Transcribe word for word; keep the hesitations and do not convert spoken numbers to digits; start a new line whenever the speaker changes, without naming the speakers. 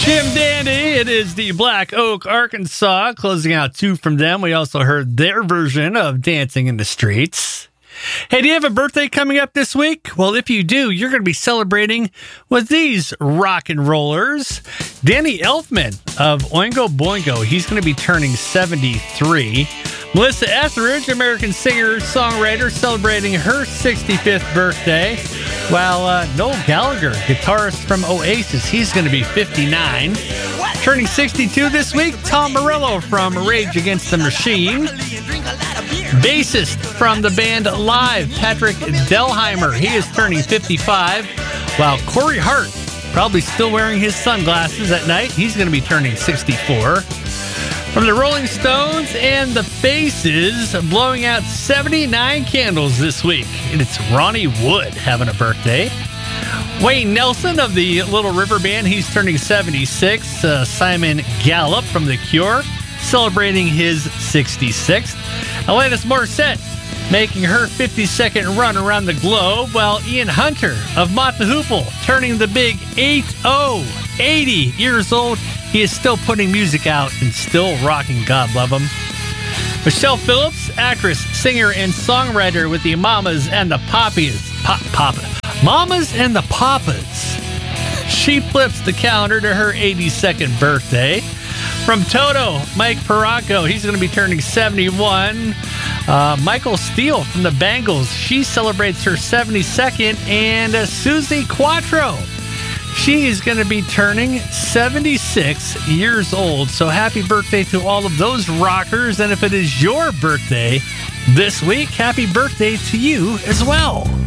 Jim Dandy, it is the Black Oak, Arkansas, closing out two from them. We also heard their version of Dancing in the Streets. Hey, do you have a birthday coming up this week? Well, if you do, you're going to be celebrating with these rock and rollers. Danny Elfman of Oingo Boingo, he's going to be turning seventy-three. Melissa Etheridge, American singer, songwriter, celebrating her sixty-fifth birthday. While uh, Noel Gallagher, guitarist from Oasis, he's going to be fifty-nine. Turning sixty-two this week, Tom Morello from Rage Against the Machine. Bassist from the band Live, Patrick Delheimer, he is turning fifty-five. While Corey Hart, probably still wearing his sunglasses at night, he's going to be turning sixty-four. From the Rolling Stones and the Faces, blowing out seventy-nine candles this week. And it's Ronnie Wood having a birthday. Wayne Nelson of the Little River Band, he's turning seventy-six. Uh, Simon Gallup from The Cure, celebrating his sixty-sixth. Alanis Morissette making her fifty-second run around the globe, while Ian Hunter of Mott the Hoople turning the big eight oh, eighty years old. He is still putting music out and still rocking, God love him. Michelle Phillips, actress, singer, and songwriter with the Mamas and the Papas. Pop, Papa. Mamas and the Papas. She flips the calendar to her eighty-second birthday. From Toto, Mike Paracco, he's going to be turning seventy-one. Uh, Michael Steele from the Bangles, she celebrates her seventy-second. And uh, Susie Quattro, she is going to be turning seventy-six years old. So happy birthday to all of those rockers. And if it is your birthday this week, happy birthday to you as well.